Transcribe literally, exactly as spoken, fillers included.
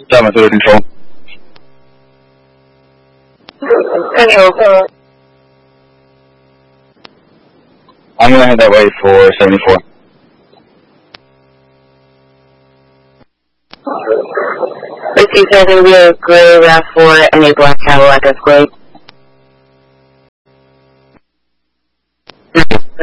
seven through control. Control. I'm going to head that way for seventy-four. If you said there will be a gray RAV four and a black Cadillac Escalade.